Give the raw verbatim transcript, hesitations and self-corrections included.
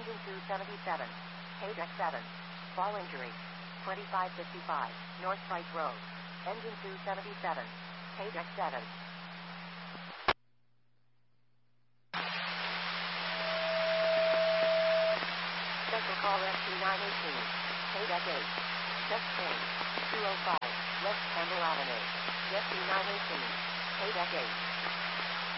Engine two seventy-seven. Paydeck seven. Fall injury. twenty-five fifty-five. North Pike Road. Engine two seventy-seven. Paydeck seven. Special call S T nine eighteen. Paydeck eight. Chest change. two oh five. West Campbell Avenue. S T nine eighteen. Paydeck eight.